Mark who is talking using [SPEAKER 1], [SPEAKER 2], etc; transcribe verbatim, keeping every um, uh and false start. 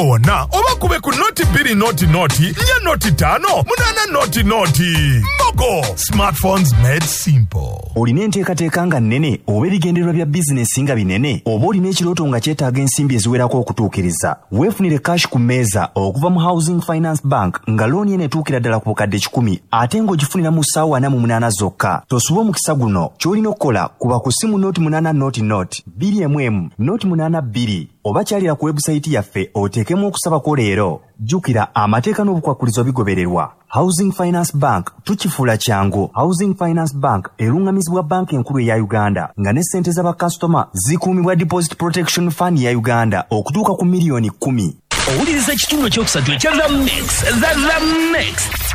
[SPEAKER 1] ona oba kube ku noti bbiri noti noti nya noti tano munana noti noti. Mogo smartphones made simple.
[SPEAKER 2] Olina enteekateeka nga nnene oba ebigendererwa bya bizinensi nga binene oba olina ekirooto nga kyetaaga ensimbi eziwerako okutuukiriza. Weefunire cash ku mmeeza okuva mu Housing Finance Bank nga looni eno etuukira ddala ku bukadde kikumi ate ng'ogifunira mu ssaawa ana mu munaana zokka. Tosuba omukisa guno ky'olina okukola kuba ku ssimu noti munaana noti noti bbiri emu emu noti munaana bbiri oba kyalira ku webusayiti yaffe oteekemu okusabako leero. Jjukira amateeka n'obukwakkulizo bigobererwa. Housing Finance Bank tukifuula kyangu. Housing Finance Bank erungamizibwa banka enkulu eya Uganda nga ne ssente z'abakasitoma zikuumibwa Deposit Protection Fund ya Uganda okutuuka ku miliyoni kkumi.
[SPEAKER 3] Owuliriza ekitundu ekyokusatu ekya The Mix. The Mix.